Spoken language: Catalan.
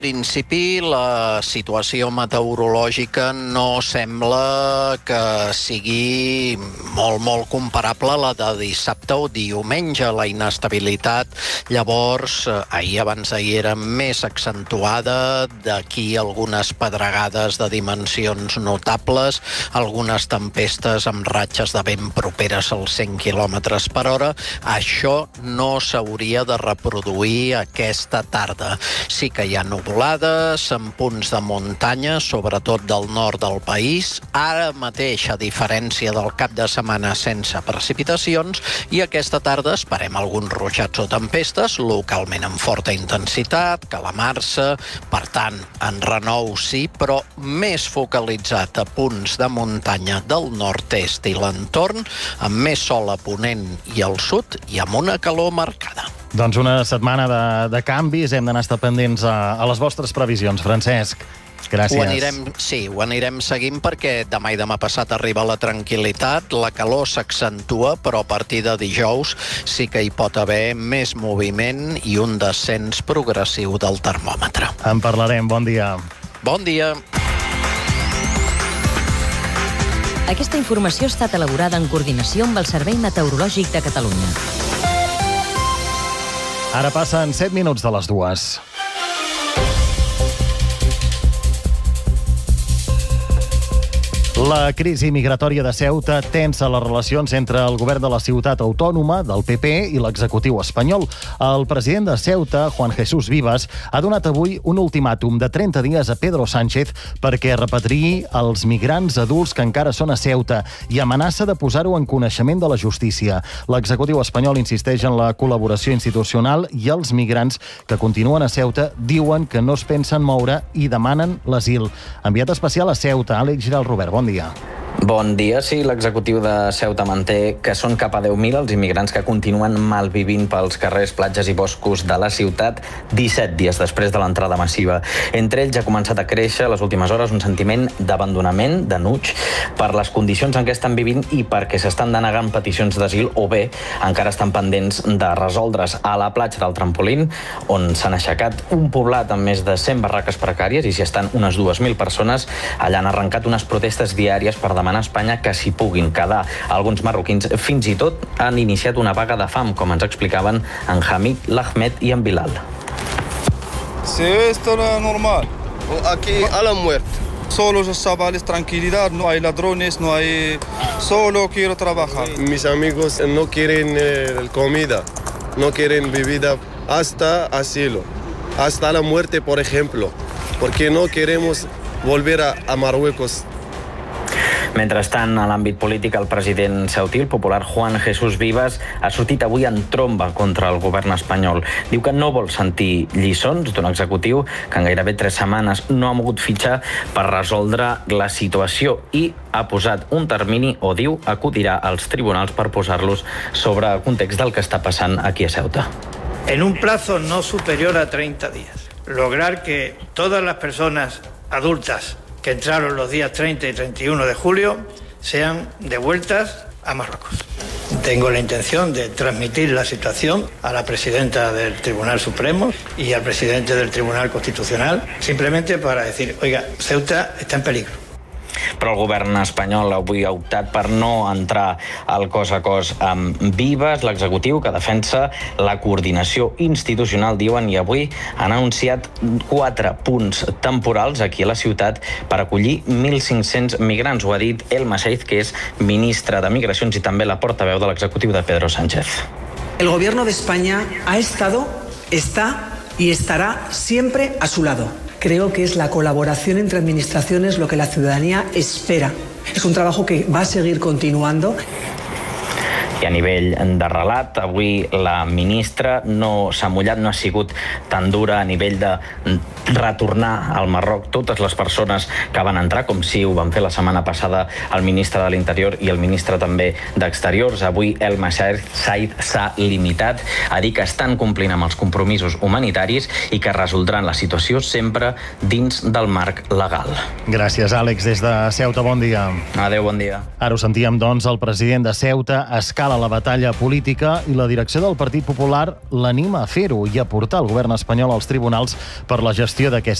En principi, la situació meteorològica no sembla que sigui molt comparable a la de dissabte o diumenge. La inestabilitat, llavors, abans d'ahir era més accentuada, d'aquí algunes pedregades de dimensions notables, algunes tempestes amb ratxes de vent properes als 100 km per hora. Això no s'hauria de reproduir aquesta tarda. Sí que hi ha nuvolades en punts de muntanya, sobretot del nord del país. Ara mateix, a diferència del cap de setmana sense precipitacions, i aquesta tarda esperem alguns ruixats o tempestes, localment amb forta intensitat, calamarsa, per tant, en renou sí, però més focalitzat a punts de muntanya del nord-est i l'entorn, amb més sol a ponent i al sud i amb una calor marcada. Doncs una setmana de canvis, hem d'anar estar pendents a les vostres previsions. Francesc, gràcies. Ho anirem seguint perquè demà i demà passat arriba la tranquil·litat, la calor s'accentua, però a partir de dijous sí que hi pot haver més moviment i un descens progressiu del termòmetre. En parlarem, bon dia. Bon dia. Aquesta informació ha estat elaborada en coordinació amb el Servei Meteorològic de Catalunya. Ara passen 7 minuts de les 2. La crisi migratòria de Ceuta tensa les relacions entre el govern de la ciutat autònoma, del PP, i l'executiu espanyol. El president de Ceuta, Juan Jesús Vivas, ha donat avui un ultimàtum de 30 dies a Pedro Sánchez perquè repatriï els migrants adults que encara són a Ceuta i amenaça de posar-ho en coneixement de la justícia. L'executiu espanyol insisteix en la col·laboració institucional i els migrants que continuen a Ceuta diuen que no es pensen moure i demanen l'asil. Enviat especial a Ceuta, Àlex Giral Robert, bon dia. Bon dia. Sí, l'executiu de Ceuta manté que són cap a 10.000 els immigrants que continuen malvivint pels carrers, platges i boscos de la ciutat 17 dies després de l'entrada massiva. Entre ells ha començat a créixer a les últimes hores un sentiment d'abandonament, d'enuig, per les condicions en què estan vivint i perquè s'estan denegant peticions d'asil o bé encara estan pendents de resoldre's. A la platja del Trampolín, on s'han aixecat un poblat amb més de 100 barraques precàries i s'hi estan unes 2.000 persones, allà han arrencat unes protestes diàries per demanar a Espanya que s'hi puguin quedar. Alguns marroquins fins i tot han iniciat una vaga de fam, com ens explicaven en Hamid, l'Ahmed i en Bilal. Sí, esto no es normal. Aquí a la muerte. Solo los chavales, tranquilidad, no hay ladrones, no hay... Solo quiero trabajar. Mis amigos no quieren comida, no quieren bebida hasta asilo, hasta la muerte, por ejemplo, porque no queremos volver a Marruecos. Mentrestant, a l'àmbit polític, el president ceutí, el popular Juan Jesús Vivas, ha sortit avui en tromba contra el govern espanyol. Diu que no vol sentir lliçons d'un executiu que en gairebé 3 setmanes no ha mogut fitxar per resoldre la situació i ha posat un termini, o diu, acudirà als tribunals per posar-los sobre el context del que està passant aquí a Ceuta. En un plazo no superior a 30 días, lograr que todas las personas adultas que entraron los días 30 y 31 de julio sean devueltas a Marruecos. Tengo la intención de transmitir la situación a la presidenta del Tribunal Supremo y al presidente del Tribunal Constitucional, simplemente para decir, oiga, Ceuta está en peligro. Però el govern espanyol avui ha optat per no entrar al cos a cos amb Vivas, l'executiu que defensa la coordinació institucional, diuen, i avui han anunciat 4 punts temporals aquí a la ciutat per acollir 1.500 migrants. Ho ha dit Elma Saiz, que és ministra de Migracions i també la portaveu de l'executiu de Pedro Sánchez. El gobierno de España ha estado, está y estará siempre a su lado. Creo que es la colaboración entre administraciones lo que la ciudadanía espera. Es un trabajo que va a seguir continuando. I a nivell de relat, avui la ministra no s'ha mullat, no ha sigut tan dura a nivell de retornar al Marroc totes les persones que van entrar, com si ho van fer la setmana passada el ministre de l'Interior i el ministre també d'Exteriors. Avui Elma Saiz s'ha limitat a dir que estan complint amb els compromisos humanitaris i que resoldran la situació sempre dins del marc legal. Gràcies, Àlex. Des de Ceuta, bon dia. Adéu, bon dia. Ara ho sentíem, doncs, el president de Ceuta escala a la batalla política i la direcció del Partit Popular l'anima a fer-ho i a portar el govern espanyol als tribunals per la gestió d'aquesta